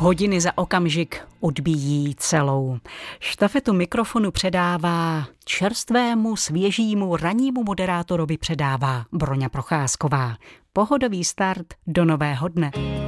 Hodiny za okamžik odbíjí celou. Štafetu mikrofonu předává čerstvému, svěžímu, rannímu moderátorovi předává Broňa Procházková. Pohodový start do nového dne.